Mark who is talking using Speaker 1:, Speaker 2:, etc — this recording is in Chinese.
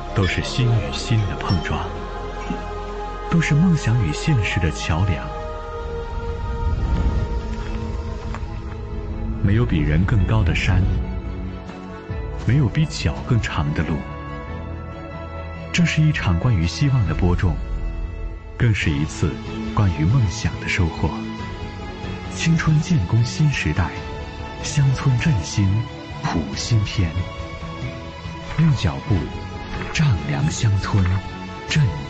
Speaker 1: 都是心与心的碰撞，都是梦想与现实的桥梁。没有比人更高的山，没有比脚更长的路。这是一场关于希望的播种，更是一次关于梦想的收获。青春建功新时代，乡村振兴谱新篇。用脚步丈量乡村振